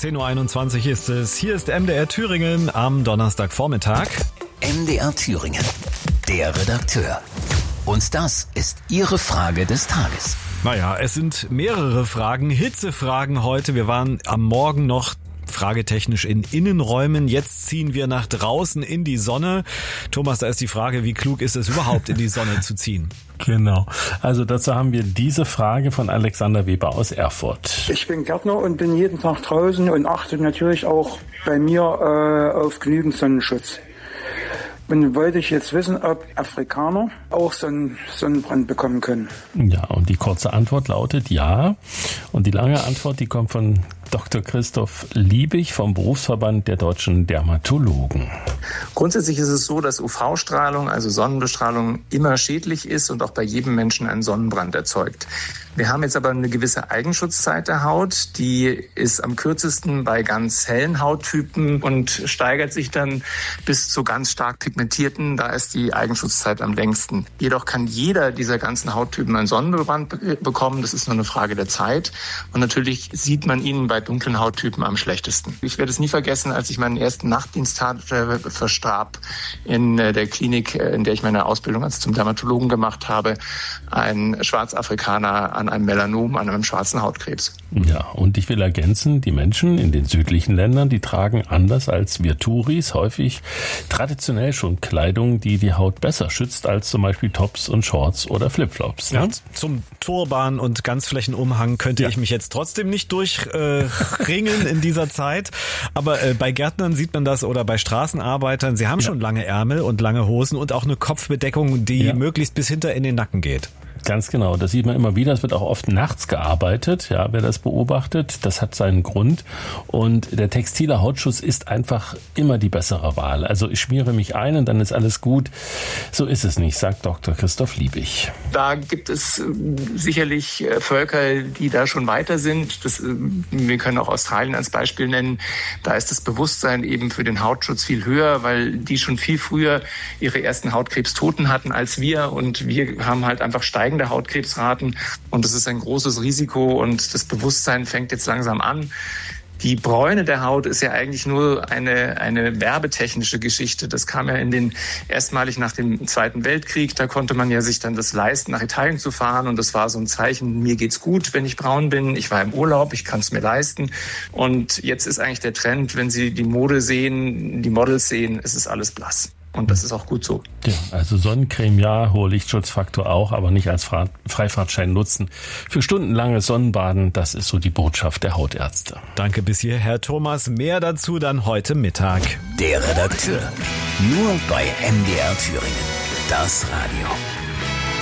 10.21 Uhr ist es. Hier ist MDR Thüringen am Donnerstagvormittag. MDR Thüringen, der Redakteur. Und das ist Ihre Frage des Tages. Naja, es sind mehrere Fragen, Hitzefragen heute. Wir waren am Morgen noch fragetechnisch in Innenräumen. Jetzt ziehen wir nach draußen in die Sonne. Thomas, da ist die Frage, wie klug ist es überhaupt, in die Sonne zu ziehen? Genau. Also dazu haben wir diese Frage von Alexander Weber aus Erfurt. Ich bin Gärtner und bin jeden Tag draußen und achte natürlich auch bei mir auf genügend Sonnenschutz. Und wollte ich jetzt wissen, ob Afrikaner auch Sonnenbrand bekommen können. Ja, und die kurze Antwort lautet ja. Und die lange Antwort, die kommt von Dr. Christoph Liebig vom Berufsverband der deutschen Dermatologen. Grundsätzlich ist es so, dass UV-Strahlung, also Sonnenbestrahlung, immer schädlich ist und auch bei jedem Menschen einen Sonnenbrand erzeugt. Wir haben jetzt aber eine gewisse Eigenschutzzeit der Haut, die ist am kürzesten bei ganz hellen Hauttypen und steigert sich dann bis zu ganz stark pigmentierten, da ist die Eigenschutzzeit am längsten. Jedoch kann jeder dieser ganzen Hauttypen einen Sonnenbrand bekommen, das ist nur eine Frage der Zeit und natürlich sieht man ihn bei dunklen Hauttypen am schlechtesten. Ich werde es nie vergessen, als ich meinen ersten Nachtdienst hatte, verstarb in der Klinik, in der ich meine Ausbildung zum Dermatologen gemacht habe, ein Schwarzafrikaner an einem Melanom, an einem schwarzen Hautkrebs. Ja, und ich will ergänzen, die Menschen in den südlichen Ländern, die tragen anders als wir Touris häufig traditionell schon Kleidung, die die Haut besser schützt als zum Beispiel Tops und Shorts oder Flipflops. Ne? Ja, zum Turban und Ganzflächenumhang könnte ich mich jetzt trotzdem nicht durchringen in dieser Zeit. Aber bei Gärtnern sieht man das oder bei Straßenarbeitern, sie haben schon lange Ärmel und lange Hosen und auch eine Kopfbedeckung, die möglichst bis hinter in den Nacken geht. Ganz genau, das sieht man immer wieder. Es wird auch oft nachts gearbeitet, ja, wer das beobachtet, das hat seinen Grund. Und der textile Hautschutz ist einfach immer die bessere Wahl. Also ich schmiere mich ein und dann ist alles gut. So ist es nicht, sagt Dr. Christoph Liebig. Da gibt es sicherlich Völker, die da schon weiter sind. Wir können auch Australien als Beispiel nennen. Da ist das Bewusstsein eben für den Hautschutz viel höher, weil die schon viel früher ihre ersten Hautkrebstoten hatten als wir. Und wir haben halt einfach steigende Hautkrebsraten und das ist ein großes Risiko und das Bewusstsein fängt jetzt langsam an. Die Bräune der Haut ist ja eigentlich nur eine werbetechnische Geschichte. Das kam ja erstmalig nach dem Zweiten Weltkrieg. Da konnte man ja sich dann das leisten, nach Italien zu fahren. Und das war so ein Zeichen, mir geht's gut, wenn ich braun bin. Ich war im Urlaub, ich kann es mir leisten. Und jetzt ist eigentlich der Trend, wenn Sie die Mode sehen, die Models sehen, es ist alles blass. Und das ist auch gut so. Ja, also Sonnencreme ja, hoher Lichtschutzfaktor auch, aber nicht als Freifahrtschein nutzen. Für stundenlanges Sonnenbaden, das ist so die Botschaft der Hautärzte. Danke bis hierher, Thomas. Mehr dazu dann heute Mittag. Der Redakteur. Nur bei MDR Thüringen. Das Radio.